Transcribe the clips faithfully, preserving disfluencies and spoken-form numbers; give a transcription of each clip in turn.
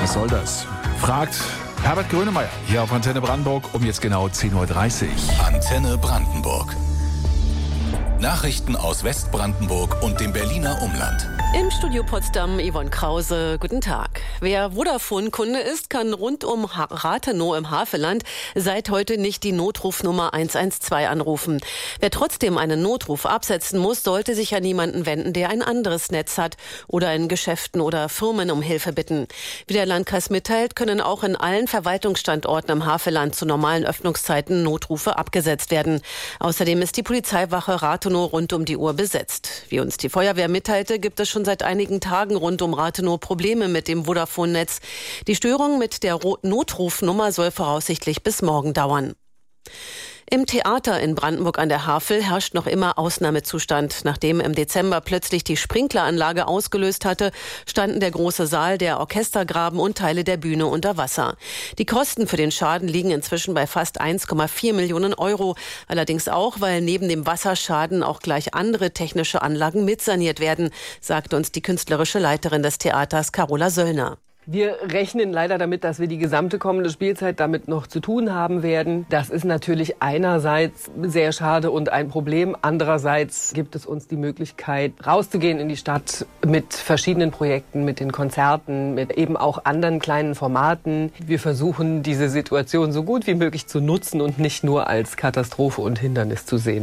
Was soll das? Fragt Herbert Grönemeyer hier auf Antenne Brandenburg um jetzt genau zehn Uhr dreißig. Antenne Brandenburg. Nachrichten aus Westbrandenburg und dem Berliner Umland. Im Studio Potsdam Yvonne Krause, guten Tag. Wer Vodafone-Kunde ist, kann rund um ha- Rathenow im Havelland seit heute nicht die Notrufnummer eins eins zwei anrufen. Wer trotzdem einen Notruf absetzen muss, sollte sich an jemanden wenden, der ein anderes Netz hat oder in Geschäften oder Firmen um Hilfe bitten. Wie der Landkreis mitteilt, können auch in allen Verwaltungsstandorten im Havelland zu normalen Öffnungszeiten Notrufe abgesetzt werden. Außerdem ist die Polizeiwache Rathenow rund um die Uhr besetzt. Wie uns die Feuerwehr mitteilte, gibt es schon seit einigen Tagen rund um Rathenow Probleme mit dem Vodafone-Netz. Die Störung mit der Notrufnummer soll voraussichtlich bis morgen dauern. Im Theater in Brandenburg an der Havel herrscht noch immer Ausnahmezustand. Nachdem im Dezember plötzlich die Sprinkleranlage ausgelöst hatte, standen der große Saal, der Orchestergraben und Teile der Bühne unter Wasser. Die Kosten für den Schaden liegen inzwischen bei fast eins Komma vier Millionen Euro. Allerdings auch, weil neben dem Wasserschaden auch gleich andere technische Anlagen mitsaniert werden, sagt uns die künstlerische Leiterin des Theaters, Carola Söllner. Wir rechnen leider damit, dass wir die gesamte kommende Spielzeit damit noch zu tun haben werden. Das ist natürlich einerseits sehr schade und ein Problem. Andererseits gibt es uns die Möglichkeit, rauszugehen in die Stadt mit verschiedenen Projekten, mit den Konzerten, mit eben auch anderen kleinen Formaten. Wir versuchen, diese Situation so gut wie möglich zu nutzen und nicht nur als Katastrophe und Hindernis zu sehen.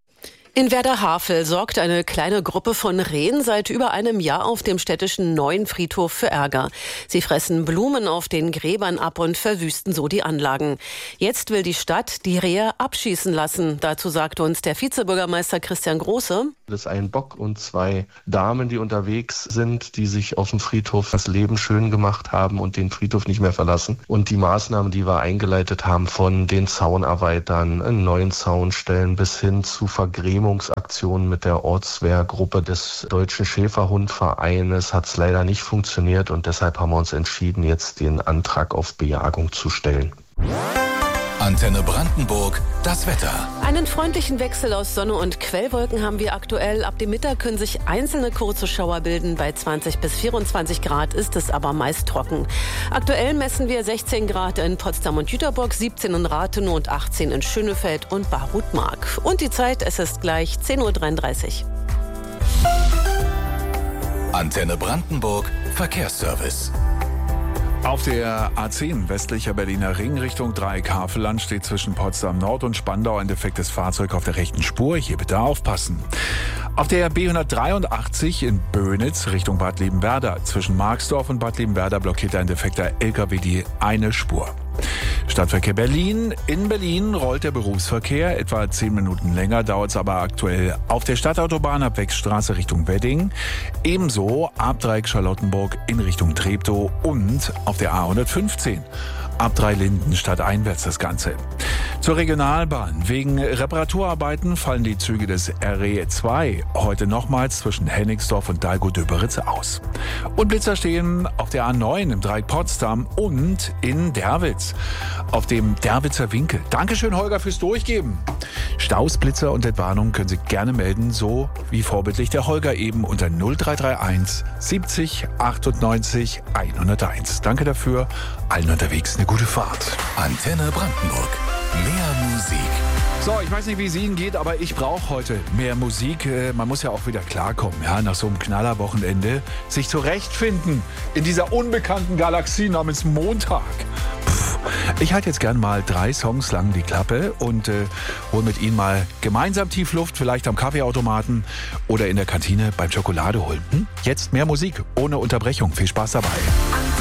In Werder-Havel sorgt eine kleine Gruppe von Rehen seit über einem Jahr auf dem städtischen Neuen Friedhof für Ärger. Sie fressen Blumen auf den Gräbern ab und verwüsten so die Anlagen. Jetzt will die Stadt die Rehe abschießen lassen. Dazu sagte uns der Vizebürgermeister Christian Große: Das ist ein Bock und zwei Damen, die unterwegs sind, die sich auf dem Friedhof das Leben schön gemacht haben und den Friedhof nicht mehr verlassen. Und die Maßnahmen, die wir eingeleitet haben, von den Zaunarbeitern, einen neuen Zaun stellen bis hin zu Vergrämung, Aktionen mit der Ortswehrgruppe des Deutschen Schäferhundvereines, hat es leider nicht funktioniert und deshalb haben wir uns entschieden, jetzt den Antrag auf Bejagung zu stellen. Antenne Brandenburg, das Wetter. Einen freundlichen Wechsel aus Sonne und Quellwolken haben wir aktuell. Ab dem Mittag können sich einzelne kurze Schauer bilden. Bei zwanzig bis vierundzwanzig Grad ist es aber meist trocken. Aktuell messen wir sechzehn Grad in Potsdam und Jüterbock, siebzehn in Rathenow und achtzehn in Schönefeld und Barutmark. Und die Zeit, es ist gleich zehn Uhr dreiunddreißig. Antenne Brandenburg, Verkehrsservice. Auf der A zehn westlicher Berliner Ring Richtung Dreieck Havelland steht zwischen Potsdam Nord und Spandau ein defektes Fahrzeug auf der rechten Spur. Hier bitte aufpassen. Auf der B hundertdreiundachtzig in Böhnitz Richtung Bad Liebenwerda zwischen Marxdorf und Bad Liebenwerda blockiert ein defekter L K W die eine Spur. Stadtverkehr Berlin. In Berlin rollt der Berufsverkehr. Etwa zehn Minuten länger dauert es aber aktuell auf der Stadtautobahn ab Wechstraße Richtung Wedding. Ebenso ab Dreieck Charlottenburg in Richtung Treptow und auf der A hundertfünfzehn. Ab Dreilinden stadteinwärts das Ganze. Zur Regionalbahn. Wegen Reparaturarbeiten fallen die Züge des R E zwei heute nochmals zwischen Hennigsdorf und Dahlgut-Döberitz aus. Und Blitzer stehen auf der A neun im Dreieck Potsdam und in Derwitz auf dem Derwitzer Winkel. Dankeschön, Holger, fürs Durchgeben. Staus, Blitzer und Entwarnung können Sie gerne melden, so wie vorbildlich der Holger eben unter null drei drei eins siebzig achtundneunzig hunderteins. Danke dafür. Allen unterwegs eine gute Fahrt. Antenne Brandenburg. Mehr Musik. So, ich weiß nicht, wie es Ihnen geht, aber ich brauche heute mehr Musik. Man muss ja auch wieder klarkommen, ja, nach so einem Knallerwochenende. Sich zurechtfinden in dieser unbekannten Galaxie namens Montag. Pff, ich halte jetzt gern mal drei Songs lang die Klappe und äh, hole mit Ihnen mal gemeinsam Tiefluft, vielleicht am Kaffeeautomaten oder in der Kantine beim Schokolade holen. Hm? Jetzt mehr Musik ohne Unterbrechung. Viel Spaß dabei.